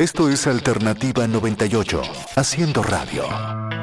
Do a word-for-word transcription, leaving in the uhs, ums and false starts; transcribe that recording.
Esto es Alternativa noventa y ocho, haciendo radio.